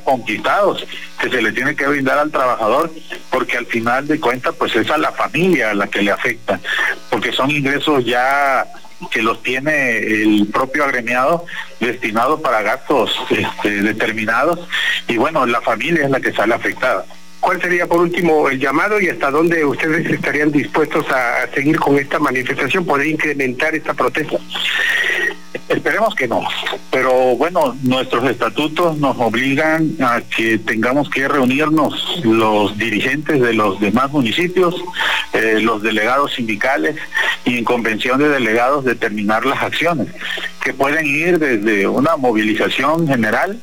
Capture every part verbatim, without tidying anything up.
conquistados que se le tiene que brindar al trabajador, porque al final de cuentas pues es a la familia a la que le afecta, porque son ingresos ya que los tiene el propio agremiado destinados para gastos este, determinados, y bueno, la familia es la que sale afectada. ¿Cuál sería por último el llamado y hasta dónde ustedes estarían dispuestos a seguir con esta manifestación, poder incrementar esta protesta? Esperemos que no, pero bueno, nuestros estatutos nos obligan a que tengamos que reunirnos los dirigentes de los demás municipios, eh, los delegados sindicales, y en convención de delegados determinar las acciones, que pueden ir desde una movilización general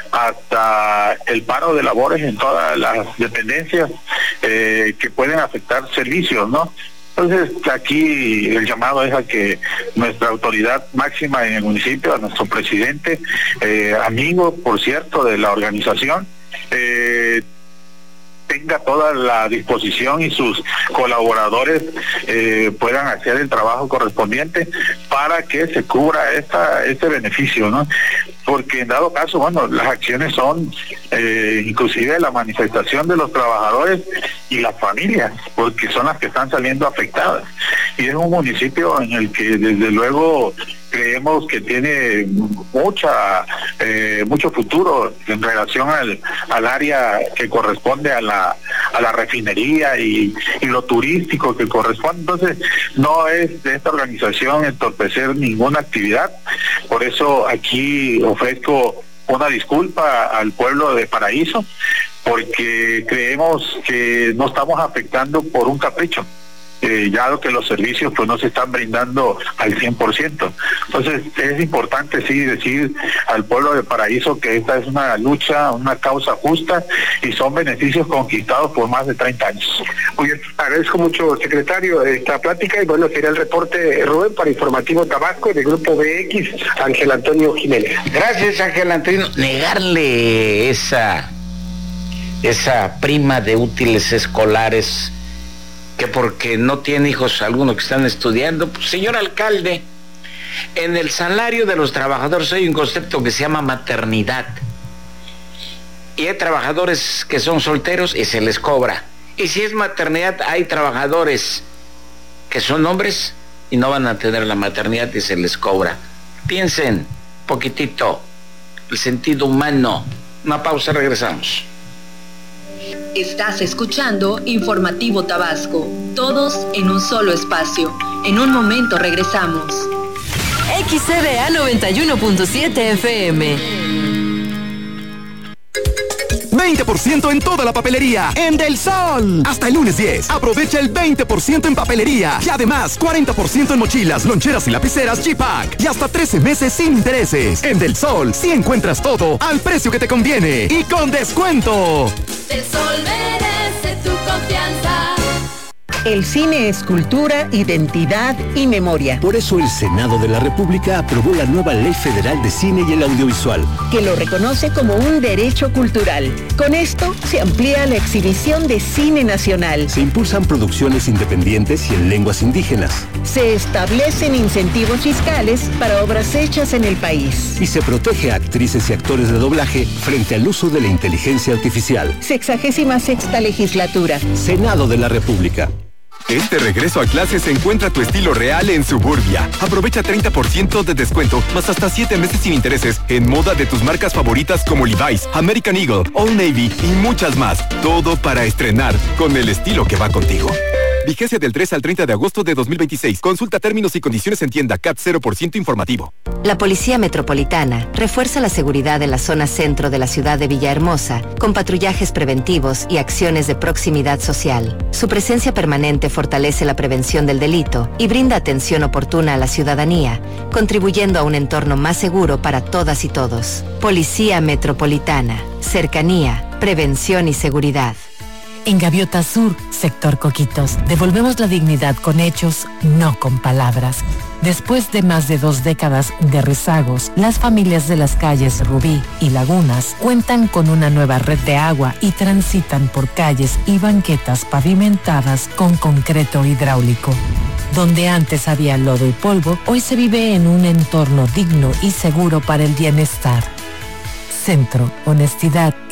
hasta el paro de labores en todas las dependencias eh, que pueden afectar servicios, ¿no? Entonces aquí el llamado es a que nuestra autoridad máxima en el municipio, a nuestro presidente, eh, amigo por cierto de la organización, eh, tenga toda la disposición y sus colaboradores eh, puedan hacer el trabajo correspondiente para que se cubra esta este beneficio, ¿no? Porque en dado caso, bueno, las acciones son eh, inclusive la manifestación de los trabajadores y las familias, porque son las que están saliendo afectadas. Y es un municipio en el que desde luego creemos que tiene mucha eh, mucho futuro en relación al, al área que corresponde a la a la refinería y, y lo turístico que corresponde. Entonces no es de esta organización entorpecer ninguna actividad. Por eso aquí ofrezco una disculpa al pueblo de Paraíso, porque creemos que no estamos afectando por un capricho. Eh, ya que los servicios pues no se están brindando al cien por ciento. Entonces es importante sí decir al pueblo de Paraíso que esta es una lucha, una causa justa, y son beneficios conquistados por más de treinta años. Oye, agradezco mucho, secretario, esta plática, y bueno, sería el reporte, Rubén, para Informativo Tabasco del Grupo B X, Ángel Antonio Jiménez. Gracias, Ángel Antonio. Negarle esa esa prima de útiles escolares, que porque no tiene hijos algunos que están estudiando, pues señor alcalde, en el salario de los trabajadores hay un concepto que se llama maternidad, y hay trabajadores que son solteros y se les cobra, y si es maternidad hay trabajadores que son hombres y no van a tener la maternidad y se les cobra. Piensen poquitito el sentido humano. Una pausa, regresamos. Estás escuchando Informativo Tabasco, todos en un solo espacio. En un momento regresamos. X C D A noventa y uno punto siete F M. veinte por ciento en toda la papelería en Del Sol. Hasta el lunes diez. Aprovecha el veinte por ciento en papelería. Y además, cuarenta por ciento en mochilas, loncheras y lapiceras G-Pack. Y hasta trece meses sin intereses. En Del Sol, sí encuentras todo al precio que te conviene y con descuento. Del Sol merece tu confianza. El cine es cultura, identidad y memoria. Por eso el Senado de la República aprobó la nueva Ley Federal de Cine y el Audiovisual, que lo reconoce como un derecho cultural. Con esto se amplía la exhibición de cine nacional. Se impulsan producciones independientes y en lenguas indígenas. Se establecen incentivos fiscales para obras hechas en el país. Y se protege a actrices y actores de doblaje frente al uso de la inteligencia artificial. Sexagésima sexta legislatura. Senado de la República. Este regreso a clases encuentra tu estilo real en Suburbia. Aprovecha treinta por ciento de descuento, más hasta siete meses sin intereses, en moda de tus marcas favoritas como Levi's, American Eagle, Old Navy y muchas más. Todo para estrenar con el estilo que va contigo. Vigencia del tres al treinta de agosto de dos mil veintiséis. Consulta términos y condiciones en tienda. C A T cero por ciento informativo. La Policía Metropolitana refuerza la seguridad en la zona centro de la ciudad de Villahermosa con patrullajes preventivos y acciones de proximidad social. Su presencia permanente fortalece la prevención del delito y brinda atención oportuna a la ciudadanía, contribuyendo a un entorno más seguro para todas y todos. Policía Metropolitana. Cercanía, prevención y seguridad. En Gaviota Sur, sector Coquitos, devolvemos la dignidad con hechos, no con palabras. Después de más de dos décadas de rezagos, las familias de las calles Rubí y Lagunas cuentan con una nueva red de agua y transitan por calles y banquetas pavimentadas con concreto hidráulico. Donde antes había lodo y polvo, hoy se vive en un entorno digno y seguro para el bienestar. Centro, honestidad